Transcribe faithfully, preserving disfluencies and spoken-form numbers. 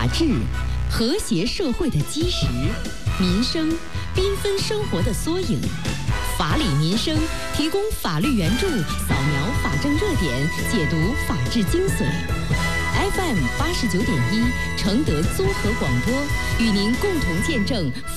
治，和谐社会的基石，民生缤纷生活的缩影。法理民生提供法律援助，扫描法政热点，解读法治精髓。F M 八十九点一，承德综合广播与您共同见证